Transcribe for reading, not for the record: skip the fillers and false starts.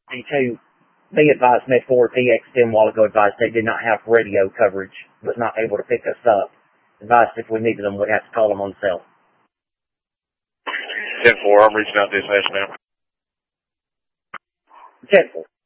D2, they advised me for PX10 a while ago, advised they did not have radio coverage, was not able to pick us up. Advised if we needed them, we'd have to call them on the cell. 10-4, I'm reaching out dispatch now. 10-4.